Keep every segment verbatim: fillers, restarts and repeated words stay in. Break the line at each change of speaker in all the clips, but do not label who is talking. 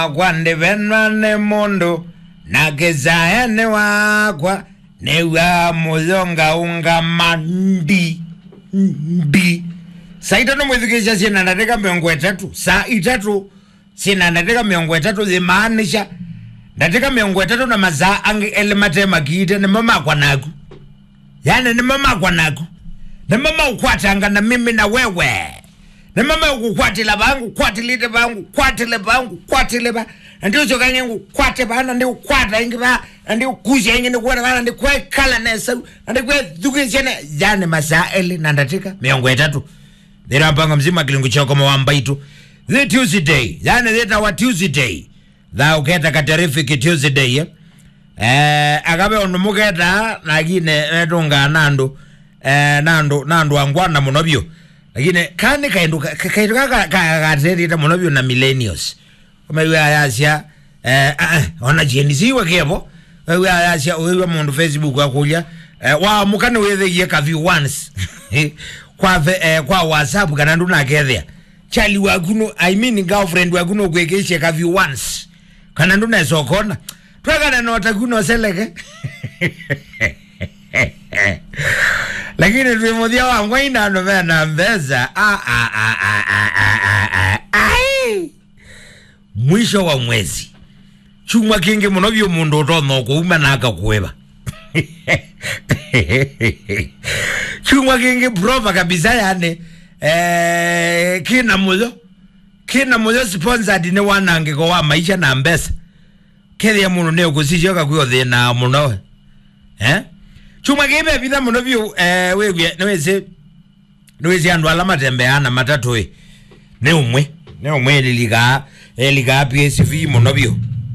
Kwande venwa ne mondo na gezaya ne wakwa ne wa muzonga unga mandi ndi saa itatu mwezikisha sina nateka miongo etatu saa itatu sina nateka miongo etatu zimaanisha nateka miongo etatu na mazaa angi elemate makite ni mama kwa nagu yani ni mama kwa nagu ni mama ukwatanga na mimi na wewe ni mama ukukwatila bangu kwatilite bangu kwatile bangu kwatile ba ndio chokanye ukwate bana ndio ukwata ingi ba ndio kuje ingi ndio kwata bana ndio kwa kala nesa ndio kwa duke chene yani mazaa ele na nateka miongo etatu Nira mpanga mzima kilingu choko mwambaitu The Tuesday Yani theta wa Tuesday Tha uketa katerific Tuesday eh? Eh, Akabe onumuketa Nagine Edunga nandu eh, Nandu Nandu angwana monobio Nagine Kani kaindu Kaindu kaka Katerita monobio na millennials Umewe ayasya eh, uh, Ona jenisiwa kiebo Umewe ayasya Uwewe mundu Facebook wakulia eh, Wa mukane weze ye kavi once Kwa ve, eh, kwa WhatsApp kana ndo nakethea chali waguno I mean girlfriend waguno kwekeshe kavi once kana ndo nasokona twakana nota kuno seleke lakini tuimodia wangu ina ndo vena mbeza a a a a a a a mwisho wa mwezi chumwa kingi munobyo mundu otono kuuma naka kuweba chumwa kingi prova kabisa yani eh, kina muzo kina muzo sponsored ni wanange kwa wa maisha na mbesa kele ya munu neo kusisho kakuyo thina muno eh chumwa kingi bitha muno vyo eh, wewe nweze nweze andu alama tembeana matatu we ne umwe ne umwe liliga eliga P S V muno vyo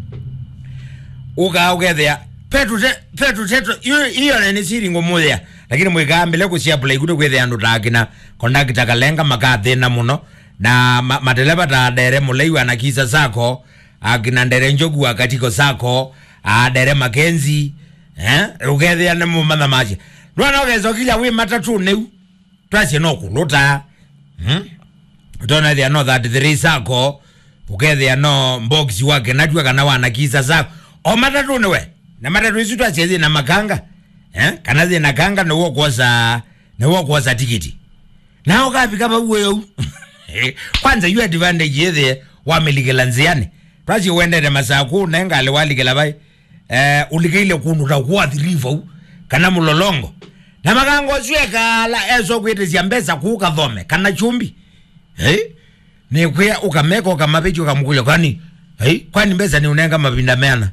uka ukethea Petru te, Petru teto, iyo, iyo na nisiri ngomuthea. Lakini mwika mbele kusia play kuto kwethe andu takina. Kondakita kalenga makathina muno. Na ma, mateleba ta dere muleiwa na kisa sako. Akina ndere njogu wakatiko sako. Dere makenzi. Eh? Ukethea na mumatha machi. Rwana ukezo kila we matatu neu. Tuasye no kuluta. Hmm? Utona thea no that three sako. Ukethea no mboksi wake. Najua kana wana kisa sako. O matatu newe. Na matatu isu tuacheze na makanga eh kanaze na kanga na uo koza na uo koza tikiti na ukapi kama uwe kwanza you advantage yethe wameligela nziani twachi wende de masaku nenga ale waligela bai eh uligeile kunu ta kwa river kana mulolongo na makango zweka la ezo kwete ziambeza kuuka dhome kana chumbi eh ne kwa ukameka ukamapecho kamkuja kwani eh kwani mbeza ni unenga mapinda mena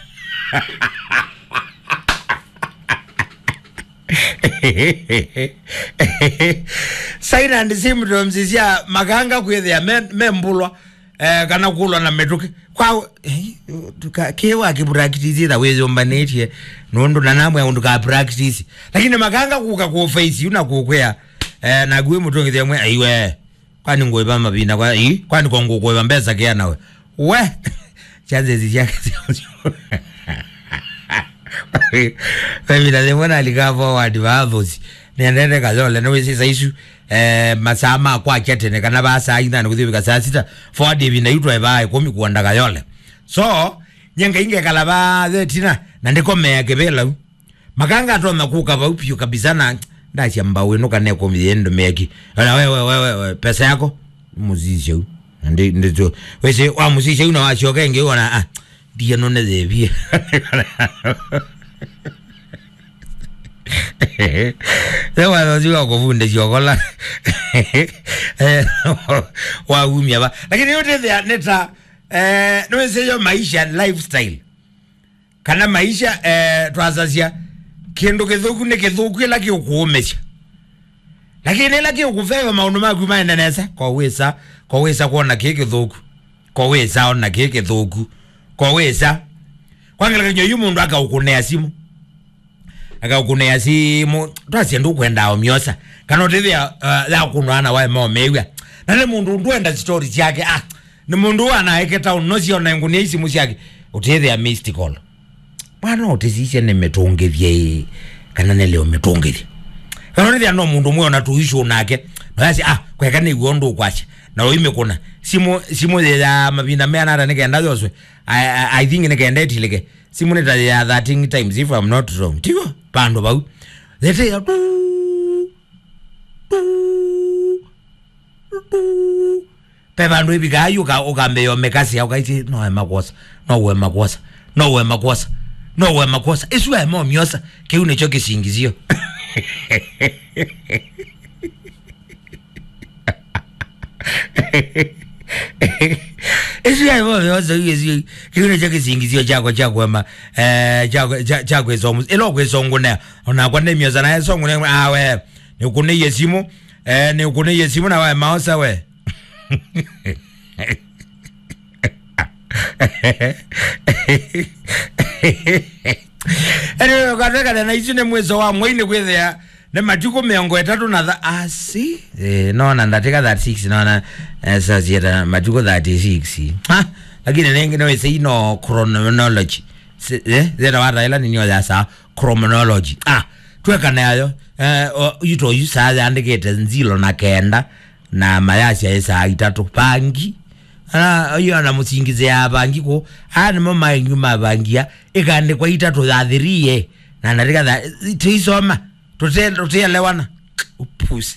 Saina ndi symptoms ya maganga kwethea membulwa eh kana kulwa na metuke kwa eh tuka kewa ki practice that way zombaneti nondo na namwe undu ka practice lakini maganga kuka ku face una kukwea eh na gwe mutonge themwe aiwe kwani ngoiba mabina kwa eh kwani kongo ngoiba mbeza ke nawe we chances ziyake Femina de mwana alika forward vaavosi Niendene kazole Nwe sisa isu eh, Masama kwa chetene Kana basa aina Nukuzivi kasa sita Forward vina yutwa eba Komi kuwanda kayole So Nyenga inge kalaba Zetina Nandiko mea kebela Makanga atona kuka Vaupiyo kabizana Ndachi mbawe Nuka neko miendo meaki Wala wewe wewe we, pesa yako Muzisha u Ndi ndito Wese wa muzisha u na wachoke Nge wana ah Dia none zevia Sewa nojua kufunde chokola Wa umia ba Lakini yote thea neta eh, Nwese yo maisha lifestyle Kana maisha eh, Tuazazia Kendo kethoku ne kethoku Laki ukuumesha Lakini laki ukufeva maunuma Kumaenda nesa Kwa wesa Kwa wesa kuona keke thoku Kwa wesa ona keke thoku Kwa wesa Kwa ngila kanyo yu mundu haka ukunea simu Aka ukunea simu Tuasi ndu kuenda omiosa Kano tithia Laa uh, kunuana wae mao mewia Nale mundu nduenda story chake Ah Ni mundu wana eketa unosi Ona ngunia isi musiake Utithia mystical Mwana utisishe ne metongevye Kana neleo metongevye Kano tithia no mundu mwe ona tuishu unake Nasi ah Kwa kane uondo ukwache na oime kuna simu simu ya mabinda mena na nikaenda yoswe I, I think nikaenda itileke simu nita ya thirteen times if I'm not wrong tigo pando bau lete ya pebando ibiga yuka ukambe yo mekasi ya ukaiti no emakosa no we makosa no we makosa no we makosa isu ya mo myosa ke une choke singizio isu ya mo myosa yezi ke une choke singizio chako chako ema eh chako chako ezomu elo kwesongo na ona kwa ne myosa na esongo ne ah we ni ukune yesimu eh ni ukune yesimu na wa maosa we Ero kataka na isune mwezo wa mwini kwethea ne matuko miongo etatu na tha asi eh nona ndateka thirty-six nona eh, sasa yeta matuko thirty-six ha lakini nengi no ise ino chronology eh zera wata ila ninyo ya sa chronology ah tweka nayo eh yito yusa andikete nzilo na kenda na mayasi ya esa itatu pangi ana ayo ana musingize ya bangi ko ana mama nyuma bangia ikande kwa itatu za thirie na natika za tuisoma tutele tutelewana upusi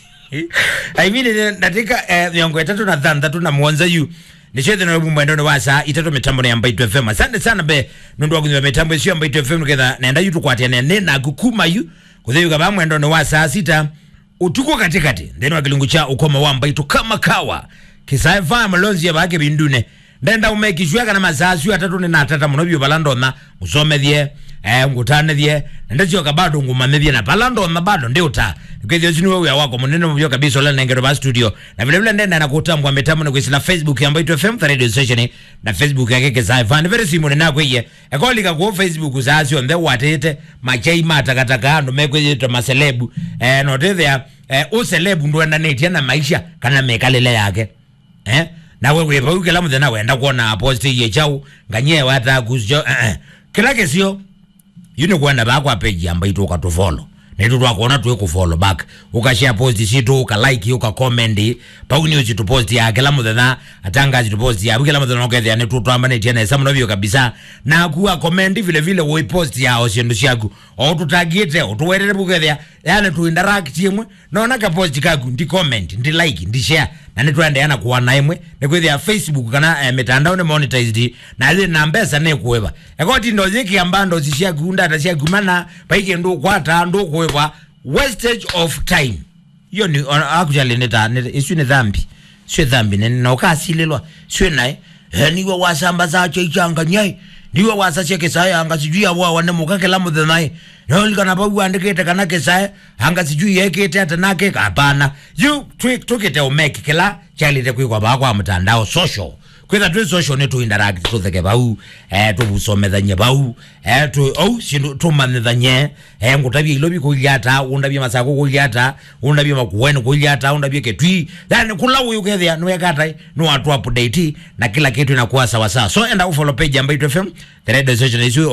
I mean natika miongo itatu na thanda tu na mwanza yu nishethe na mwendo ni wasa itatu mitambo na yamba itu F M asante sana be nundu wakunyiwa mitambo isi yamba itu F M kutha naenda yu tukwati ya nena kukuma yu kuthe yu kaba mwendo ni wasa sita utuko katikati ndeno wakilungu cha ukoma wamba itu kama kawa kisa efa malonzi ya bake bindune ndenda umekishweka na mazazi ya tatu ni na tata mnobio balando na usome dhie eh ngutane dhie ndezio kabado ngumame dhie na balando na bado ndio ta kwezi zinu wewe wako munene mbio kabisa la nengero ba studio na vile vile ndenda na kutambwa metamu na kwesila Facebook ya Mbaito F M radio station na Facebook yake kisa efa ni very simple na kweye ekolika kwa Facebook uzazi on the watete machai mata kataka ando mekwe to maselebu eh no there eh o celebu ndo enda netia na maisha kana mekalele yake eh na wewe bauke la mudena wenda kuona post ye chau nganye wata kuzjo eh, eh. Kila kesio yune kwenda ba kwa page amba ito ka to follow na ito twakuona tuwe ku follow back ukashare post situ uka like uka comment pa uni to post ya kila mudena atanga to post ya kila mudena okethe ya netu twamba netia na samu novyo kabisa na kuwa comment vile vile we post ya osendo shaku o tutagite o tuwerere bukethe yani tu interact yemwe naona ka post kaku ndi comment ndi like ndi share na netwende yana kuwa na imwe nekwezi ya Facebook kana eh, mitandao ne monetized na ile nambesa ne kuweba ekoti ndo ziki ambando zishia kuunda atashia kumana paike ndo kwata ndo kuweba wastage of time yo ni actually neta isu ni dhambi sio dhambi ne na ukasilelwa sio nae niwe wasamba za changa nyai niwe wasacheke saya anga sijui abo wane mukake la mudhenai noli kana babu andikete kana kesaya anga sijui yekete hata nake hapana you tweak tukete umeke kila chali te kwa bakwa mtandao social kwenda tu social ne tu interact to the bau eh to busomeza nye bau eh to oh shindu to maneza nye eh ngutabye ilobi ko lyata undabye masako ko lyata undabye makuwene ko lyata undabye ketwi yani kula uyu kethe no yakata no watu update na kila kitu inakuwa sawa sawa so enda ufollow page ambayo F M the radio station is